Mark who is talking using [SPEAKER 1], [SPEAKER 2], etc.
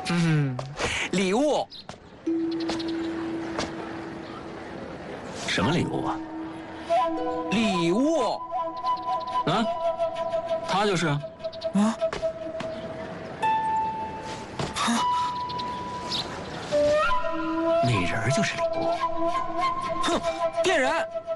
[SPEAKER 1] 礼物。
[SPEAKER 2] 什么礼物啊？
[SPEAKER 1] 礼物。
[SPEAKER 2] 啊，他就是啊。
[SPEAKER 1] 啊？
[SPEAKER 2] 那人就是礼物。
[SPEAKER 1] 哼，骗人！